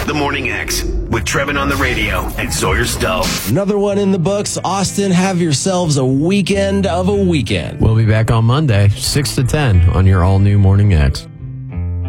The Morning X with Trevin on the radio and Sawyer Stowe. Another one in the books. Austin, have yourselves a weekend of a weekend. We'll be back on Monday, 6 to 10 on your all-new Morning X.